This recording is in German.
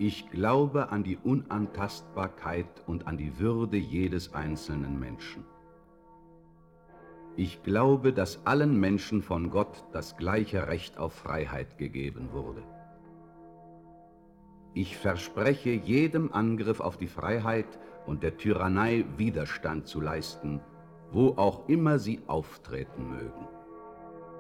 Ich glaube an die Unantastbarkeit und an die Würde jedes einzelnen Menschen. Ich glaube, dass allen Menschen von Gott das gleiche Recht auf Freiheit gegeben wurde. Ich verspreche, jedem Angriff auf die Freiheit und der Tyrannei Widerstand zu leisten, wo auch immer sie auftreten mögen.